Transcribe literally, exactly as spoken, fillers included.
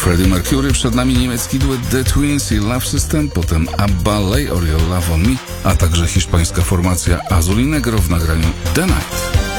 Freddie Mercury, przed nami niemiecki duet The Twins i Love System, potem ABBA, Lay All Your Love On Me, a także hiszpańska formacja Azul y Negro w nagraniu The Night.